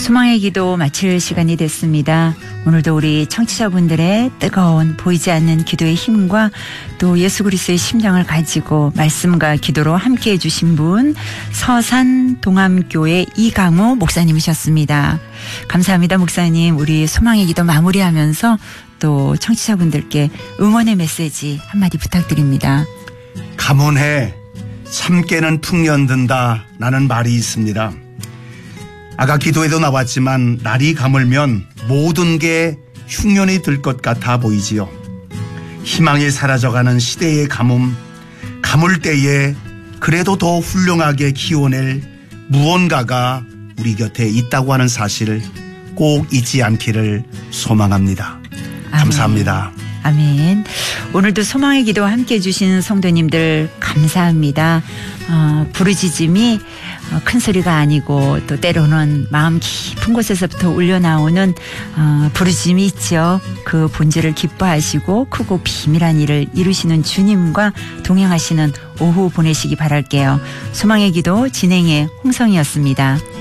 소망의 기도 마칠 시간이 됐습니다. 오늘도 우리 청취자분들의 뜨거운 보이지 않는 기도의 힘과 또 예수 그리스도의 심장을 가지고 말씀과 기도로 함께해 주신 분 서산 동암교회 이강우 목사님이셨습니다. 감사합니다, 목사님. 우리 소망의 기도 마무리하면서 또 청취자분들께 응원의 메시지 한마디 부탁드립니다. 가문해 참깨는 풍년든다 라는 말이 있습니다. 아까 기도에도 나왔지만 날이 가물면 모든 게 흉년이 들 것 같아 보이지요. 희망이 사라져가는 시대의 가뭄, 가물 때에 그래도 더 훌륭하게 키워낼 무언가가 우리 곁에 있다고 하는 사실을 꼭 잊지 않기를 소망합니다. 감사합니다. 아멘. 오늘도 소망의 기도와 함께 해주신 성도님들 감사합니다. 부르짖음이 큰 소리가 아니고 또 때로는 마음 깊은 곳에서부터 울려나오는 부르짖음이 있죠. 그 본질을 기뻐하시고 크고 비밀한 일을 이루시는 주님과 동행하시는 오후 보내시기 바랄게요. 소망의 기도 진행의 홍성이었습니다.